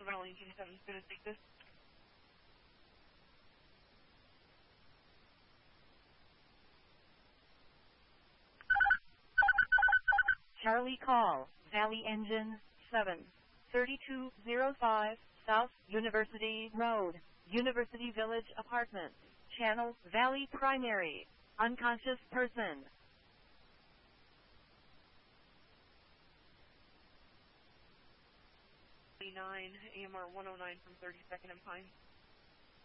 Valley 27 is going to take this. Charlie call, Valley Engine 7, 3205 South University Road, University Village Apartments, Channel Valley Primary, unconscious person. 39 AMR 109 from 32nd and Pine.